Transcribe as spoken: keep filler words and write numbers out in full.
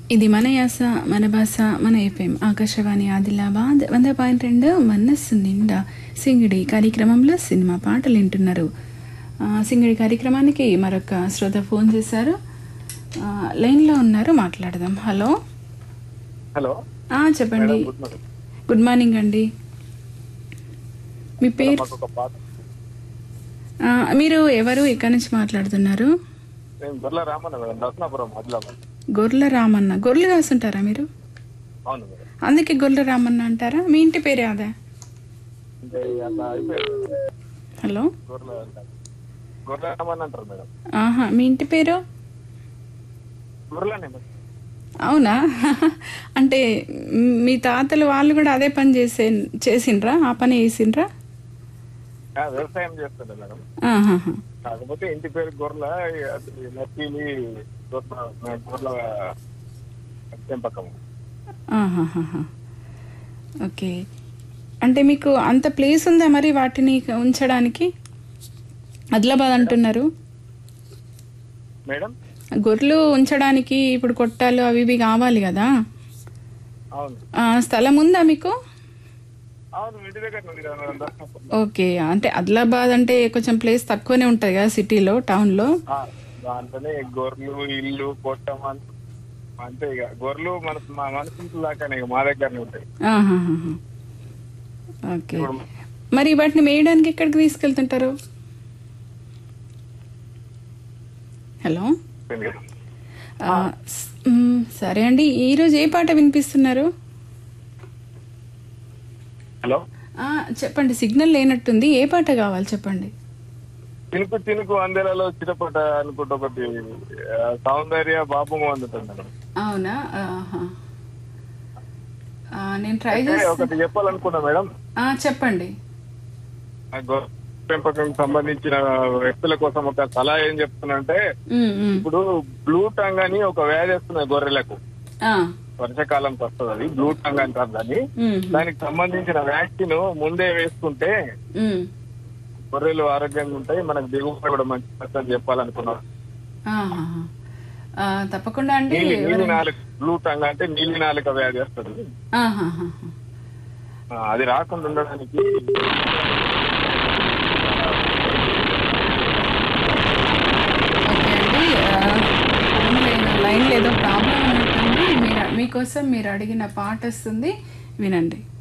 ఇది మన యాస మన భాష మన ఎఫ్ఎం ఆకాశవాణి ఆదిలాబాద్ వంద పాయింట్ రెండు మనస్సు నిండా సింగిడి కార్యక్రమంలో సినిమా పాటలు వింటున్నారు. ఆ, సింగిడి కార్యక్రమానికి మరొక శ్రోత ఫోన్ చేశారు. ఆ, లైన్లో ఉన్నారు, మాట్లాడదాం. హలో హలో ఆ, చెప్పండి. Madam, good morning. Good morning అండి. మీ పేరు? మాకు ఒక పాట. ఆ, మీరు ఎవరు, ఎక్కడి నుంచి మాట్లాడుతున్నారు? నేను గొర్ల రామన్న మేడం, దర్శనాపురం ఆదిలాబాద్. గొర్రెల రామన్న. గొర్రెలు కాస్తుంటారా మీరు? అవును మేడం. అందుకే గొర్రెల రామన్న అంటారా? మీ ఇంటి పేరే అదే? అంటే అట్లా అయిపోయింది. హలో, గొర్రెల గొర్రెల రామన్న అంటారు మేడం. ఆహా, మీ ఇంటి పేరు? గొర్రెలనే మేడం. అవునా? అంటే మీ తాతలు వాళ్ళు కూడా అదే పని చేసే చేసిండ్రా? ఆ పని చేసిండ్రా? ఆ, వ్యవసాయం చేస్తుండే మేడం. ఆహాహా. కాకపోతే ఇంటి పేరు గొర్రెల, అది నచ్చిలి గొర్రెల గొర్రెల పెంపకం. ఆహాహాహా. ఓకే. అంటే మీకు అంత ప్లేస్ ఉందా మరి వాటిని ఉంచడానికి? ఆదిలాబాద్ అంటున్నారు. మేడం గొర్రెలు ఉంచడానికి ఇప్పుడు కొట్టాలు అవి ఇవి కావాలి కదా, అవును. ఆ, స్థలం ఉందా మీకు? అవును, ఇంటి దగ్గర ఉంది కదా మేడం, దర్శనాపురం. ఓకే. అంటే ఆదిలాబాద్ అంటే కొంచెం ప్లేస్ తక్కువనే ఉంటుంది కదా, సిటీలో, టౌన్లో. ఆ, దాంట్లోనే గొర్రెలు, ఇల్లు, కొట్టం అంత- అంతే. ఇక గొర్రెలు మన మా మనుషుల దాకానే ఇక మా దగ్గరనే ఉంటాయి. ఆహాహాహా. ఓకే. ఇప్పుడు మరి వాటిని మేయడానికి ఎక్కడికి తీసుకెళ్తుంటారు? హలో, ఆ, స్- మ్, సరే అండి. ఈరోజు ఏ పాట వినిపిస్తున్నారు? హలో, ఆ, చెప్పండి. సిగ్నల్ లేనట్టుంది. ఏ పాట కావాలి చెప్పండి. తినుకు తినుకు అందెలలో చిటపట అనుకుంటూ ఒకటి ఆ, సౌందర్య బాబు అందుతుంది మేడం. అవునా? ఆహా. ఆ, నేను ట్రై అయితే చేస్తా. ఒకటి చెప్పాలనుకున్నా మేడం. ఆ, చెప్పండి. ఆ గొర్రె పెంపకం సంబంధించిన వ్యక్తుల కోసం ఒక సలహా ఏం చెప్తున్నంటే, మ్, మ్. ఇప్పుడు బ్లూ టంగ్ అని ఒక వ్యాధి వస్తుంది గొర్రెలకు. ఆ, వర్షాకాలంకి వస్తుంది అది, బ్లూ టంగ్ అంటారు దాన్ని. మ్, దానికి సంబంధించిన వ్యాక్సిన్ ముందే వేసుకుంటే మ్. గొర్రెలు ఆరోగ్యంగా ఉంటాయి, మనకు దిగుబడి కూడా మంచి అని చెప్పాలనుకున్నాం. ఆహాహా. ఆ, తప్పకుండా అండి. నీలి నీలి ఎవరైనా- నాలుక, బ్లూ టంగ్ అంటే నీలి నాలుక వ్యాధి వస్తుంది. ఆహాహాహా. ఆ, అది రాకుండా ఉండడానికి ఓకే అండి. ఆ, ఫోన్ లేని లైన్లో ఏదో ప్రాబ్లం ఉన్నట్టుంది. మీరు మీకోసం మీరు అడిగిన పాట వస్తుంది, వినండి.